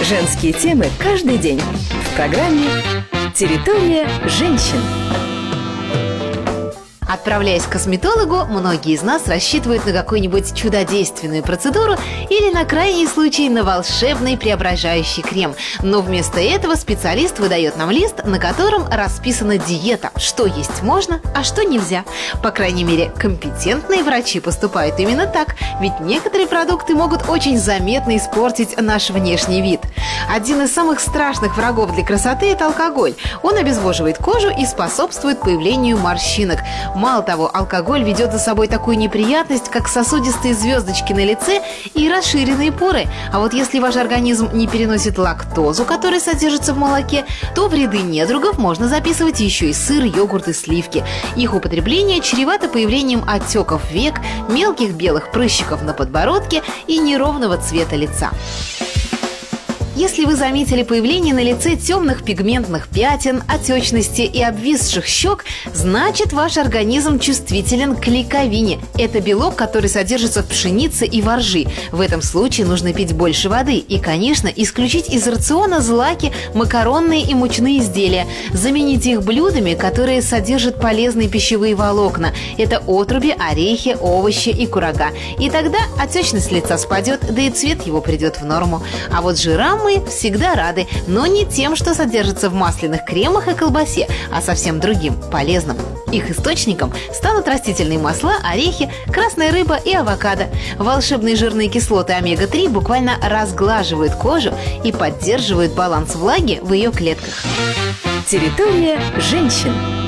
Женские темы каждый день в программе «Территория женщин». Отправляясь к косметологу, многие из нас рассчитывают на какую-нибудь чудодейственную процедуру или, на крайний случай, на волшебный преображающий крем. Но вместо этого специалист выдает нам лист, на котором расписана диета, что есть можно, а что нельзя. По крайней мере, компетентные врачи поступают именно так, ведь некоторые продукты могут очень заметно испортить наш внешний вид. Один из самых страшных врагов для красоты – это алкоголь. Он обезвоживает кожу и способствует появлению морщинок. Мало того, алкоголь ведет за собой такую неприятность, как сосудистые звездочки на лице и расширенные поры. А вот если ваш организм не переносит лактозу, которая содержится в молоке, то в ряды недругов можно записывать еще и сыр, йогурт и сливки. Их употребление чревато появлением отеков век, мелких белых прыщиков на подбородке и неровного цвета лица. Если вы заметили появление на лице темных пигментных пятен, отечности и обвисших щек, значит, ваш организм чувствителен к клейковине. Это белок, который содержится в пшенице и во ржи. В этом случае нужно пить больше воды и, конечно, исключить из рациона злаки, макаронные и мучные изделия. Замените их блюдами, которые содержат полезные пищевые волокна. Это отруби, орехи, овощи и курага. И тогда отечность лица спадет, да и цвет его придет в норму. А вот жирам мы всегда рады, но не тем, что содержится в масляных кремах и колбасе, а совсем другим, полезным. Их источником станут растительные масла, орехи, красная рыба и авокадо. Волшебные жирные кислоты омега-3 буквально разглаживают кожу и поддерживают баланс влаги в ее клетках. Территория женщин.